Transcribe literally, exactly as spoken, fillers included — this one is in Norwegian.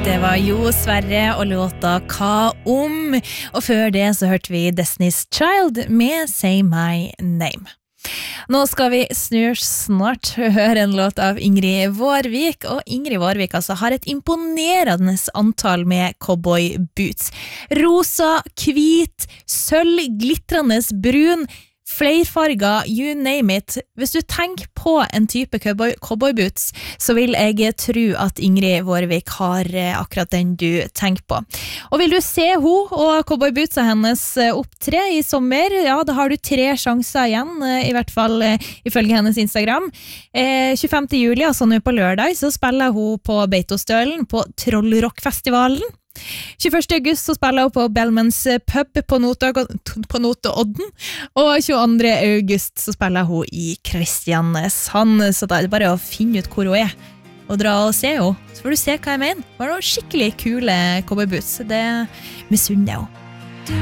Det var Jo Sverre og låta Hva om? Og før det så hørte vi Destiny's Child med Say My Name. Nå skal vi snur snart høre en låt av Ingrid Vårvik, og Ingrid Vårvik altså har et imponerende antall med cowboyboots. Rosa, hvit, sølv, glitrende brun, flerfarga, you name it. Hvis du tenker på en type cowboy, cowboyboots, så vil jeg tro at Ingrid Vårvik har akkurat den du tenker på. Og vil du se hun og cowboybootsa hennes opptre i sommer, ja, da har du tre sjanser igjen, i hvert fall ifølge hennes Instagram. Eh, tjuefemte juli, altså nå på lørdag, så spiller hun på Beitostølen på Trollrockfestivalen. tjueførste august så spiller hun på Bellmans pub på Notodden, og tjueandre august så spiller hun i Kristiansand, så da er det bare å finne ut hvor hun er og dra og se henne, så får du se hva jeg mener. Var det noen skikkelig kule cowboyboots, det misunner jeg henne.